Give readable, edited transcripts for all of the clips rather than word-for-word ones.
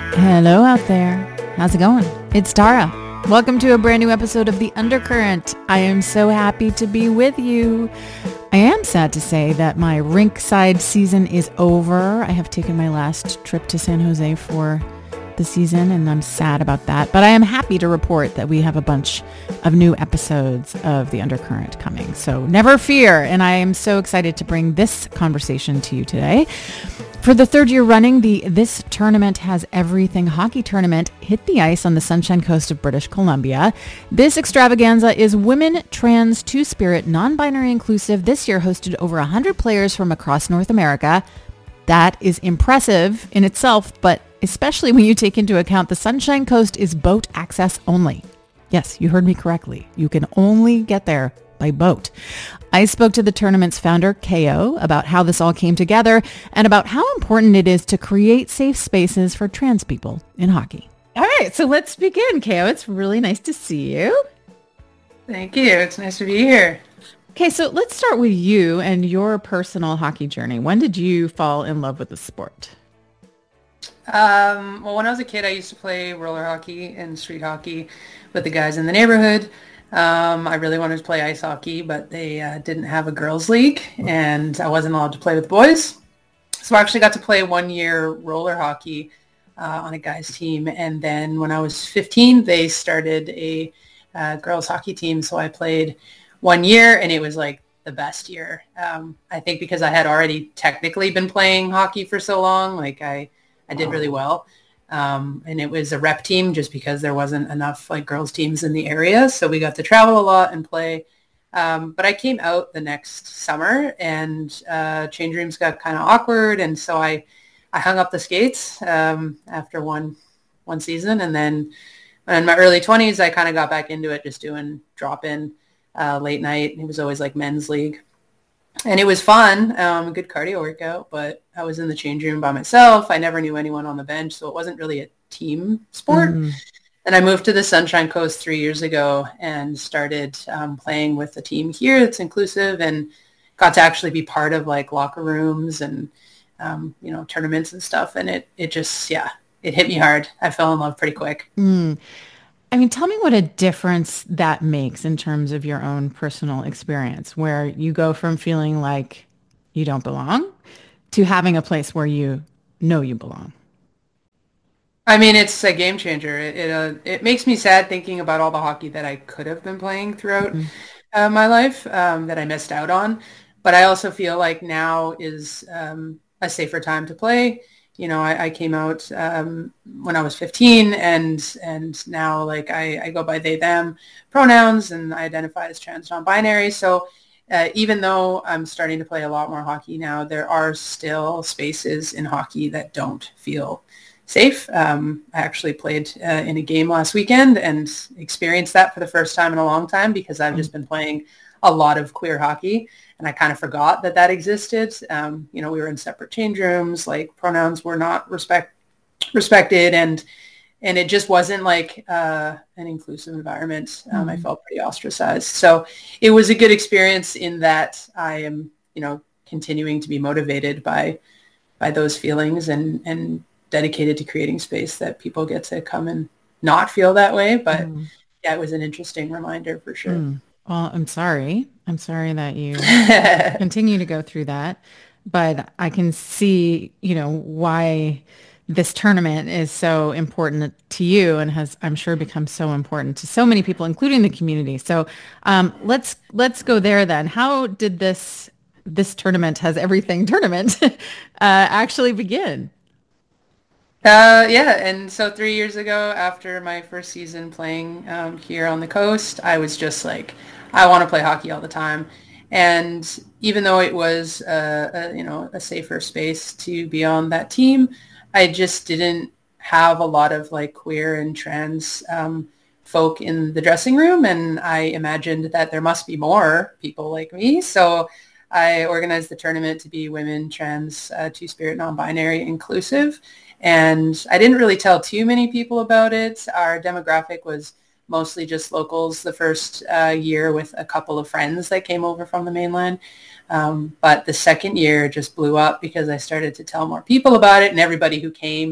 Hello out there. How's it going? It's Tara. Welcome to a brand new episode of The Undercurrent. I am so happy to be with you. I am sad to say that my rinkside season is over. I have taken my last trip to San Jose for the season, and I'm sad about that. But I am happy to report that we have a bunch of new episodes of The Undercurrent coming. So never fear. And I am so excited to bring this conversation to you today. For the third year running, the This Tournament Has Everything hockey tournament hit the ice on the Sunshine Coast of British Columbia. This extravaganza is women, trans, two-spirit, non-binary inclusive. This year hosted over 100 players from across North America. That is impressive in itself, but especially when you take into account the Sunshine Coast is boat access only. Yes, you heard me correctly. You can only get there by boat. I spoke to the tournament's founder, KO, about how this all came together and about how important it is to create safe spaces for trans people in hockey. All right, so let's begin, KO. It's really nice to see you. Thank you. It's nice to be here. Okay, so let's start with you and your personal hockey journey. When did you fall in love with the sport? Well, when I was a kid, I used to play roller hockey and street hockey with the guys in the neighborhood. I really wanted to play ice hockey, but they didn't have a girls' league, and I wasn't allowed to play with boys. So I actually got to play 1 year roller hockey on a guys' team. And then when I was 15, they started a girls' hockey team. So I played 1 year, and it was like the best year. I think because I had already technically been playing hockey for so long, like I did really well. And it was a rep team just because there wasn't enough like girls teams in the area. So we got to travel a lot and play. But I came out the next summer and change rooms got kind of awkward. And so I hung up the skates after one season. And then in my early 20s, I kind of got back into it, just doing drop-in late night. It was always like men's league. And it was fun, a good cardio workout, but I was in the change room by myself. I never knew anyone on the bench, so it wasn't really a team sport. And I moved to the Sunshine Coast 3 years ago and started playing with a team here that's inclusive and got to actually be part of like locker rooms and, tournaments and stuff. And it just, it hit me hard. I fell in love pretty quick. I mean, tell me what a difference that makes in terms of your own personal experience, where you go from feeling like you don't belong to having a place where you know you belong. I mean, it's a game changer. It makes me sad thinking about all the hockey that I could have been playing throughout my life that I missed out on. But I also feel like now is a safer time to play. You know, I came out when I was 15 and now like I go by they, them pronouns and I identify as trans non-binary. So even though I'm starting to play a lot more hockey now, there are still spaces in hockey that don't feel safe. I actually played in a game last weekend and experienced that for the first time in a long time because I've just been playing a lot of queer hockey. And I kind of forgot that existed. We were in separate change rooms, like pronouns were not respected. And it just wasn't like an inclusive environment. I felt pretty ostracized. So it was a good experience in that I am, continuing to be motivated by those feelings and dedicated to creating space that people get to come and not feel that way. But yeah, it was an interesting reminder for sure. Well, I'm sorry. I'm sorry that you continue to go through that, but I can see, why this tournament is so important to you and has, I'm sure, become so important to so many people, including the community. So let's go there then. How did this tournament has everything tournament actually begin? And so 3 years ago, after my first season playing here on the coast, I was just like, I want to play hockey all the time. And even though it was a safer space to be on that team, I just didn't have a lot of like queer and trans folk in the dressing room. And I imagined that there must be more people like me. So I organized the tournament to be women, trans, two-spirit, non-binary, inclusive. And I didn't really tell too many people about it. Our demographic was mostly just locals the first year with a couple of friends that came over from the mainland. But the second year just blew up because I started to tell more people about it, and everybody who came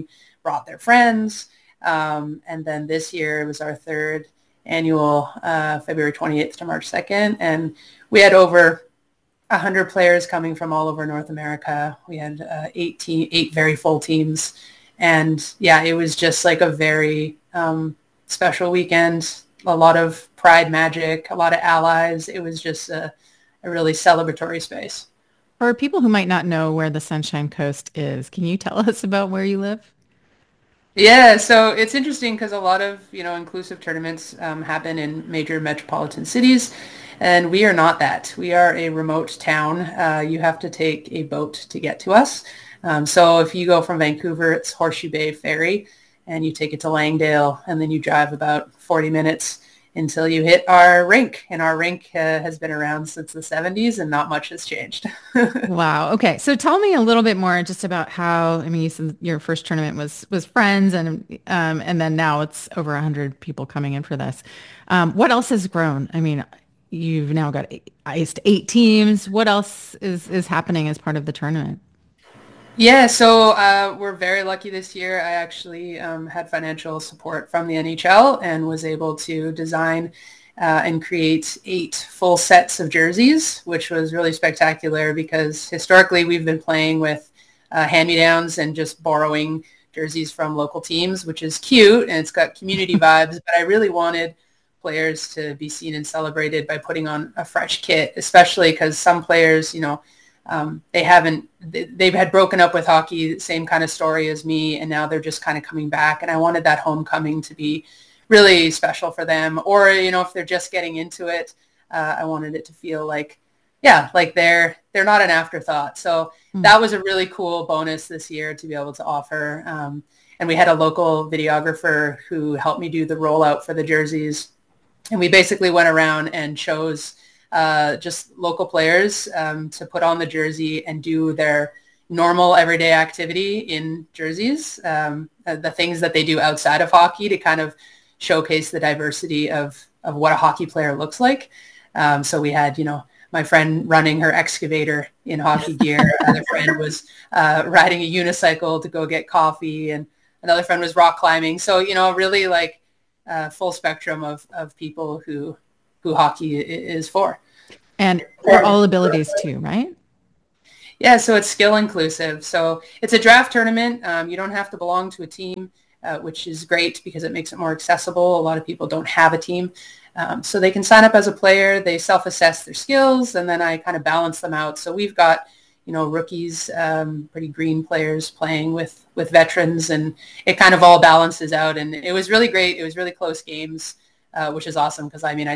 brought their friends. And then this year it was our third annual, February 28th to March 2nd. And we had over 100 players coming from all over North America. We had eight very full teams. And yeah, it was just like a very special weekend. A lot of pride magic, a lot of allies. It was just a really celebratory space. For people who might not know where the Sunshine Coast is, can you tell us about where you live? Yeah, so it's interesting because a lot of, inclusive tournaments happen in major metropolitan cities, and we are not that. We are a remote town. You have to take a boat to get to us. So if you go from Vancouver, it's Horseshoe Bay Ferry, and you take it to Langdale, and then you drive about 40 minutes until you hit our rink. And our rink has been around since the 70s, and not much has changed. Wow. Okay. So tell me a little bit more just about how, I mean, you said your first tournament was friends and then now it's over 100 people coming in for this. What else has grown? I mean, you've now got eight teams. What else is happening as part of the tournament? Yeah, so we're very lucky this year. I actually had financial support from the NHL and was able to design and create 8 full sets of jerseys, which was really spectacular because historically we've been playing with hand-me-downs and just borrowing jerseys from local teams, which is cute and it's got community vibes, but I really wanted players to be seen and celebrated by putting on a fresh kit, especially because some players, they've had broken up with hockey, same kind of story as me, and now they're just kind of coming back. And I wanted that homecoming to be really special for them. Or, if they're just getting into it, I wanted it to feel like, yeah, like they're not an afterthought. So that was a really cool bonus this year to be able to offer. And we had a local videographer who helped me do the rollout for the jerseys. And we basically went around and chose just local players to put on the jersey and do their normal everyday activity in jerseys, the things that they do outside of hockey to kind of showcase the diversity of what a hockey player looks like. So we had, my friend running her excavator in hockey gear. Another friend was riding a unicycle to go get coffee, and another friend was rock climbing. So, really like full spectrum of people who hockey is for. And for all abilities too, right? Yeah, so it's skill inclusive. So it's a draft tournament. You don't have to belong to a team, which is great because it makes it more accessible. A lot of people don't have a team. So they can sign up as a player. They self-assess their skills, and then I kind of balance them out. So we've got, rookies, pretty green players playing with veterans, and it kind of all balances out. And it was really great. It was really close games. Which is awesome because I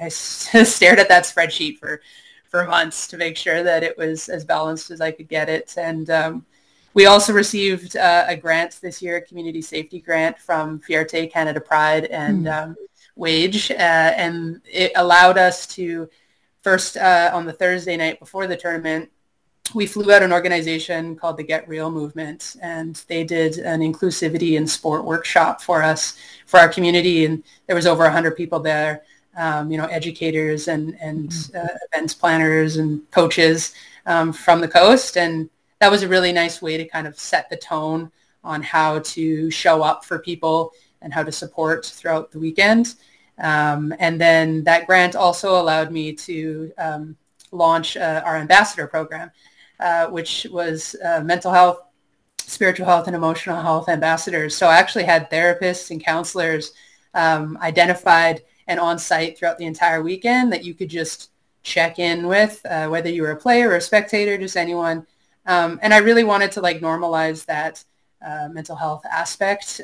stared at that spreadsheet for months to make sure that it was as balanced as I could get it. And we also received a grant this year, a community safety grant from Fierté Canada Pride and Wage, and it allowed us to first on the Thursday night before the tournament, we flew out an organization called the Get Real Movement, and they did an inclusivity in sport workshop for us, for our community. And there was over 100 people there, educators and events planners and coaches from the coast. And that was a really nice way to kind of set the tone on how to show up for people and how to support throughout the weekend. And then that grant also allowed me to launch our ambassador program, which was mental health, spiritual health, and emotional health ambassadors. So I actually had therapists and counselors identified and on site throughout the entire weekend that you could just check in with, whether you were a player or a spectator, just anyone. And I really wanted to normalize that mental health aspect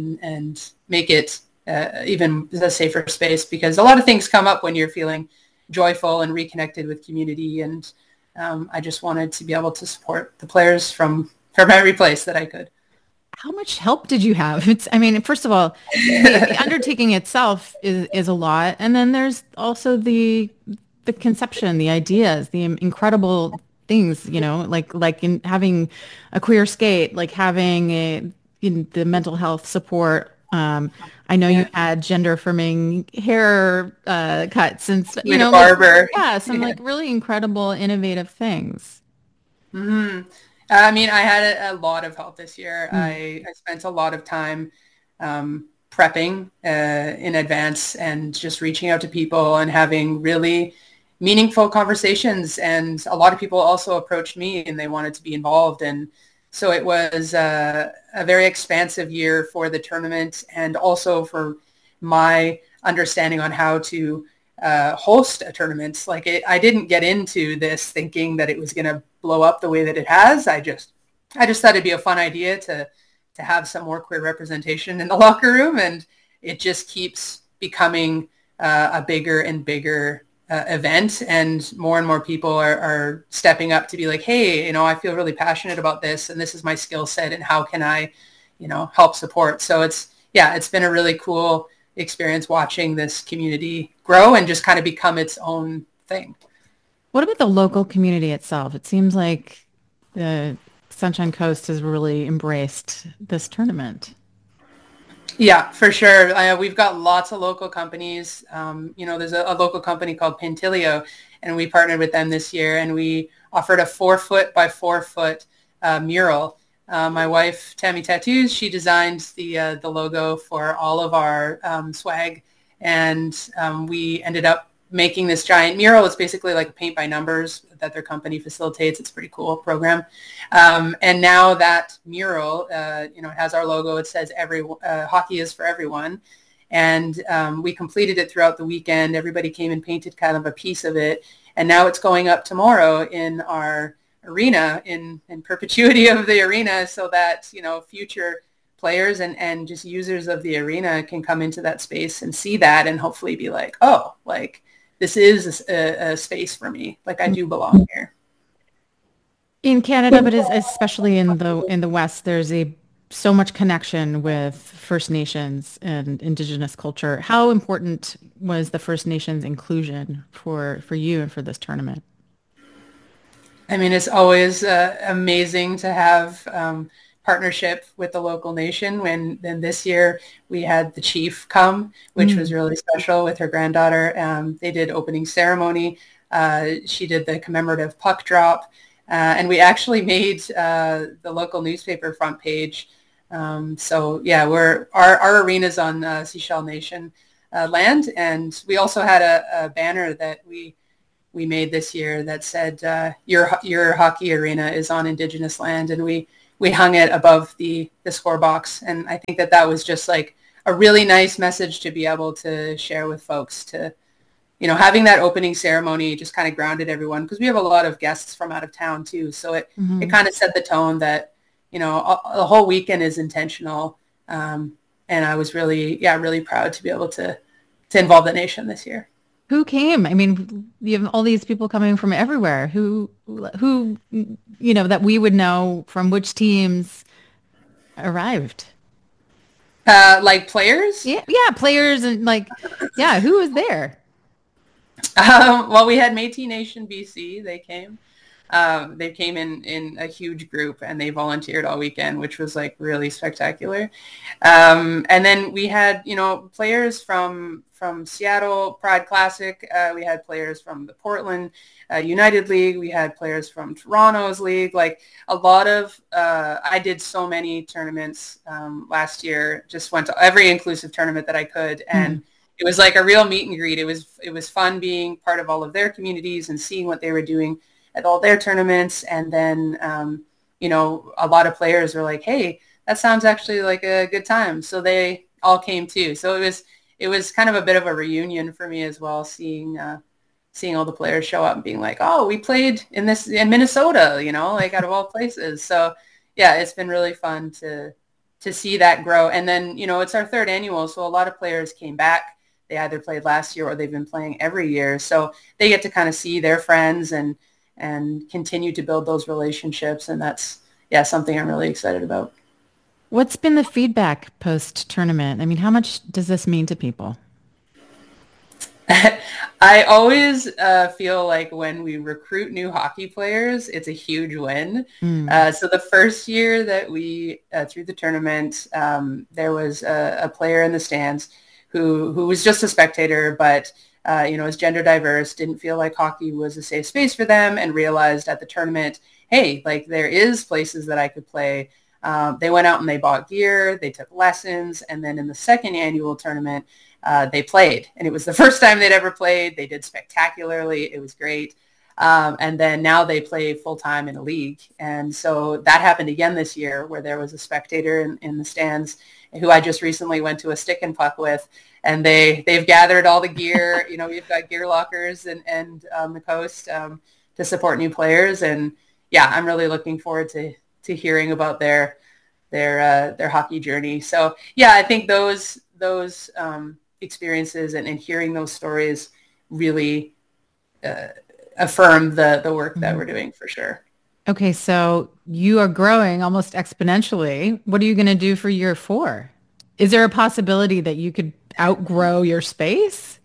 and make it even a safer space, because a lot of things come up when you're feeling joyful and reconnected with community. And I just wanted to be able to support the players from every place that I could. How much help did you have? First of all, the undertaking itself is a lot. And then there's also the conception, the ideas, the incredible things, like in having a queer skate, like having the mental health support. I know you had gender affirming hair cuts and barber. Some really incredible, innovative things. Mm-hmm. I mean, I had a lot of help this year. Mm. I spent a lot of time prepping in advance and just reaching out to people and having really meaningful conversations. And a lot of people also approached me and they wanted to be involved. And so it was a very expansive year for the tournament and also for my understanding on how to host a tournament. I didn't get into this thinking that it was going to blow up the way that it has. I just thought it'd be a fun idea to have some more queer representation in the locker room, and it just keeps becoming a bigger and bigger event, and more people are stepping up to be like, hey, I feel really passionate about this, and this is my skill set, and how can I, help support? So it's been a really cool experience watching this community grow and just kind of become its own thing. What about the local community itself? It seems like the Sunshine Coast has really embraced this tournament. Yeah, for sure. We've got lots of local companies. There's a local company called Pintilio, and we partnered with them this year, and we offered a 4 foot by 4 foot mural. My wife, Tammy Tattoos, she designed the logo for all of our swag, and we ended up making this giant mural. It's basically like a paint by numbers that their company facilitates. It's a pretty cool program. And now that mural, it has our logo. It says hockey is for everyone. And we completed it throughout the weekend. Everybody came and painted kind of a piece of it. And now it's going up tomorrow in our arena, in perpetuity of the arena, so that, future players and just users of the arena can come into that space and see that and hopefully be like, oh, like, this is a space for me. Like, I do belong here. In Canada, but especially in the West, there's so much connection with First Nations and Indigenous culture. How important was the First Nations inclusion for you and for this tournament? I mean, it's always amazing to have partnership with the local nation. Then this year we had the chief come, which was really special with her granddaughter. They did opening ceremony. She did the commemorative puck drop. And we actually made the local newspaper front page. Our arena's on Sechelle Nation land. And we also had a banner that we made this year that said, your hockey arena is on Indigenous land. And we hung it above the score box. And I think that was just like a really nice message to be able to share with folks, to, having that opening ceremony just kind of grounded everyone, because we have a lot of guests from out of town too. So it kind of set the tone that, the whole weekend is intentional. And I was really proud to be able to involve the nation this year. Who came? I mean, you have all these people coming from everywhere. Who, that we would know from which teams arrived? Like players? Yeah, players and who was there? Well, we had Métis Nation BC. They came. They came in a huge group and they volunteered all weekend, which was like really spectacular. And then we had, players from Seattle Pride Classic. We had players from the Portland United League. We had players from Toronto's league. Like a lot of, I did so many tournaments last year, just went to every inclusive tournament that I could. And it was like a real meet and greet. It was fun being part of all of their communities and seeing what they were doing at all their tournaments. And then, a lot of players were like, hey, that sounds actually like a good time. So they all came too. So it was kind of a bit of a reunion for me as well, seeing all the players show up and being like, oh, we played in Minnesota, like out of all places. So yeah, it's been really fun to see that grow. And then, it's our third annual. So a lot of players came back. They either played last year or they've been playing every year. So they get to kind of see their friends and continue to build those relationships. And that's, something I'm really excited about. What's been the feedback post-tournament? I mean, how much does this mean to people? I always feel like when we recruit new hockey players, it's a huge win. So the first year that we through the tournament, there was a player in the stands who was just a spectator, but is gender diverse, didn't feel like hockey was a safe space for them, and realized at the tournament hey, like there is places that I could play. They went out and they bought gear, they took lessons, and then in the second annual tournament, they played. And it was the first time they'd ever played. They did spectacularly. It was great. And then now they play full-time in a league. And so that happened again this year where there was a spectator in the stands who I just recently went to a stick and puck with. And they've gathered all the gear. We've got gear lockers and on the coast to support new players. And yeah, I'm really looking forward to hearing about their hockey journey. So yeah, I think those experiences and hearing those stories really affirm the work that we're doing for sure. Okay, so you are growing almost exponentially. What are you going to do for year 4? Is there a possibility that you could outgrow your space?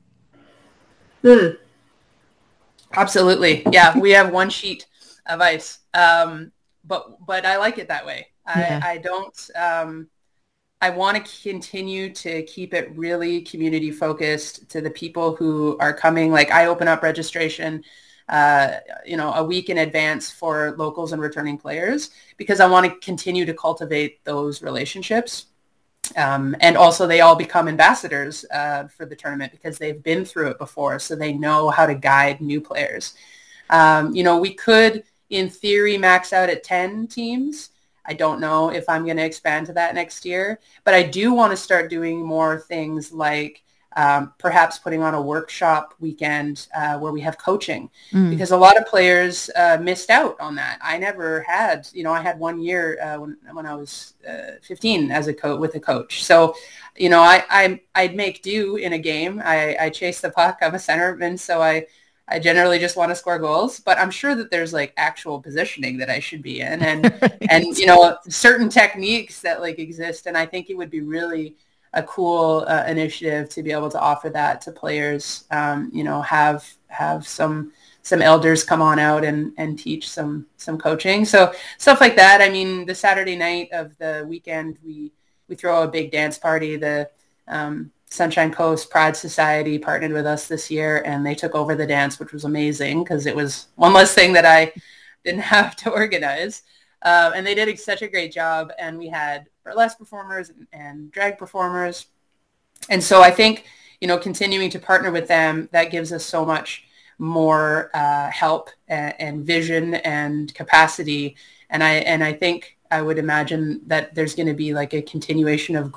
Absolutely. Yeah, we have one sheet of ice, but I like it that way. I don't. I want to continue to keep it really community focused to the people who are coming. Like I open up registration, a week in advance for locals and returning players because I want to continue to cultivate those relationships. And also they all become ambassadors for the tournament because they've been through it before. So they know how to guide new players. We could, in theory, max out at 10 teams. I don't know if I'm going to expand to that next year, but I do want to start doing more things like perhaps putting on a workshop weekend where we have coaching because a lot of players missed out on that. I never had, I had 1 year when I was 15 as with a coach. So, I'd make do in a game. I chase the puck. I'm a centerman, so I generally just want to score goals, but I'm sure that there's like actual positioning that I should be in and, and, certain techniques that like exist. And I think it would be really a cool initiative to be able to offer that to players, have some elders come on out and teach some coaching. So stuff like that. I mean, the Saturday night of the weekend, we throw a big dance party. The Sunshine Coast Pride Society partnered with us this year and they took over the dance, which was amazing because it was one less thing that I didn't have to organize. And they did such a great job. And we had burlesque performers and drag performers. And so I think, continuing to partner with them, that gives us so much more help and vision and capacity. And I think I would imagine that there's going to be like a continuation of